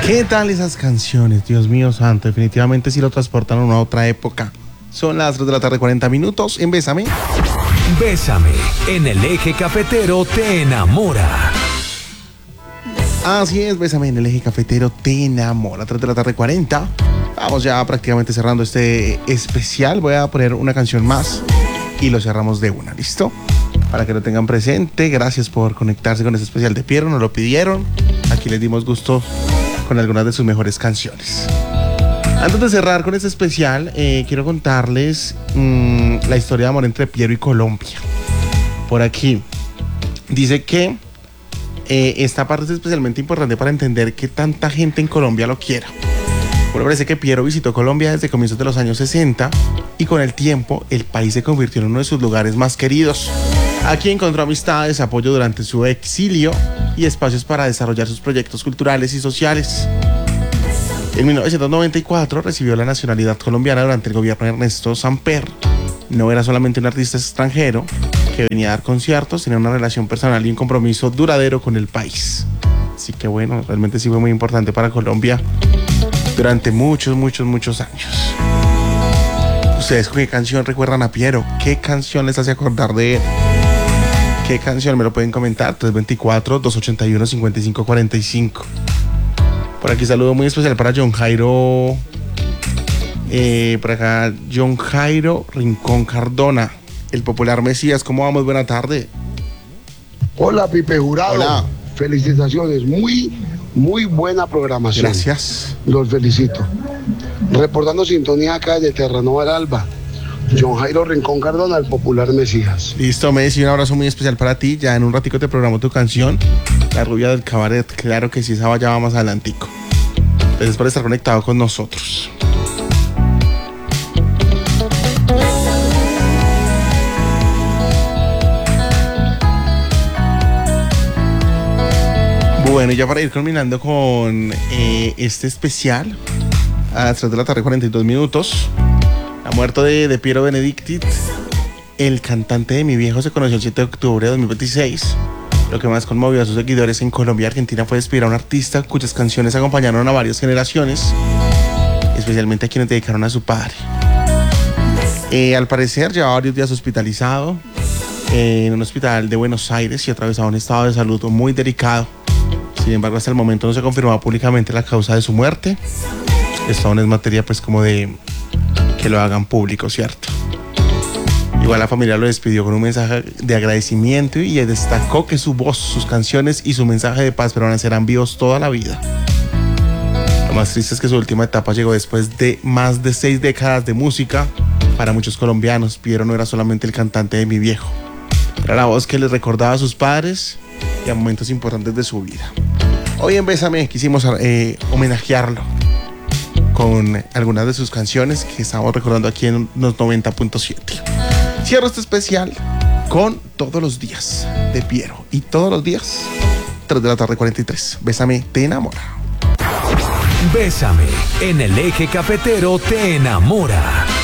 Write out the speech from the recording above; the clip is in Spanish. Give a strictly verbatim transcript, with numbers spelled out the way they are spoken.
¿Qué tal esas canciones? Dios mío santo, definitivamente sí lo transportan a una otra época. Son las tres de la tarde, cuarenta minutos en Bésame. Bésame, en el eje cafetero te enamora. Así es, Bésame en el eje cafetero te enamora. tres de la tarde, cuarenta. Vamos ya prácticamente cerrando este especial. Voy a poner una canción más y lo cerramos de una, ¿listo? Para que lo tengan presente. Gracias por conectarse con este especial de Piero, nos lo pidieron. Aquí les dimos gusto con algunas de sus mejores canciones. Antes de cerrar con este especial, eh, quiero contarles mmm, la historia de amor entre Piero y Colombia. Por aquí dice que eh, esta parte es especialmente importante para entender que tanta gente en Colombia lo quiera. Bueno, parece que Piero visitó Colombia desde comienzos de los años sesenta y con el tiempo el país se convirtió en uno de sus lugares más queridos. Aquí encontró amistades, apoyo durante su exilio y espacios para desarrollar sus proyectos culturales y sociales. En mil novecientos noventa y cuatro recibió la nacionalidad colombiana durante el gobierno de Ernesto Samper. No era solamente un artista extranjero que venía a dar conciertos, tenía una relación personal y un compromiso duradero con el país. Así que bueno, realmente sí fue muy importante para Colombia durante muchos, muchos, muchos años. ¿Ustedes con qué canción recuerdan a Piero? ¿Qué canción les hace acordar de él? ¿Qué canción? Me lo pueden comentar. tres dos cuatro, dos ocho uno, cinco cinco cuatro cinco. Por aquí saludo muy especial para John Jairo. Eh, por acá, John Jairo Rincón Cardona, el popular Mesías. ¿Cómo vamos? Buena tarde. Hola, Pipe Jurado. Hola. Felicitaciones. Muy, muy buena programación. Gracias. Los felicito. Reportando sintonía acá de Terranova del Alba. John Jairo Rincón Cardona, el popular Mesías. Listo, Messi, un abrazo muy especial para ti. Ya en un ratico te programo tu canción, La Rubia del Cabaret. Claro que sí, esa ya va más adelantico. Gracias por estar conectado con nosotros. Bueno, y ya para ir culminando con eh, este especial, a las tres de la tarde, cuarenta y dos minutos, la muerte de, de Piero Benedicti, el cantante de Mi Viejo, se conoció el siete de octubre de dos mil veintiséis. Lo que más conmovió a sus seguidores en Colombia y Argentina fue despedir a un artista cuyas canciones acompañaron a varias generaciones, especialmente a quienes dedicaron a su padre. Eh, al parecer llevaba varios días hospitalizado eh, en un hospital de Buenos Aires y atravesaba un estado de salud muy delicado. Sin embargo, hasta el momento no se ha confirmado públicamente la causa de su muerte. Esto aún es materia pues como de que lo hagan público, ¿cierto? Igual la familia lo despidió con un mensaje de agradecimiento y destacó que su voz, sus canciones y su mensaje de paz permanecerán vivos toda la vida. Lo más triste es que su última etapa llegó después de más de seis décadas de música. Para muchos colombianos, Piero no era solamente el cantante de Mi Viejo, era la voz que les recordaba a sus padres y a momentos importantes de su vida. Hoy en Bésame quisimos eh, homenajearlo con algunas de sus canciones que estamos recordando aquí en los noventa punto siete. Cierro este especial con Todos los Días de Piero. Y todos los días, tres de la tarde, cuarenta y tres. Bésame, te enamora. Bésame, en el eje cafetero te enamora.